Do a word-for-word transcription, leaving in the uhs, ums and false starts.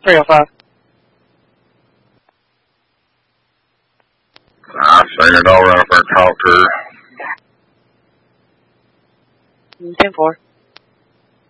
three oh five. I've seen it. I'll run up there and talk to her. ten four.